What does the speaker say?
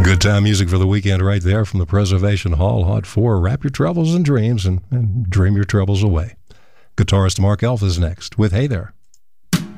Good time music for the weekend right there from the Preservation Hall. Hot 4, wrap your troubles in dreams and dream your troubles away. Guitarist Mark Elf is next with Hey There.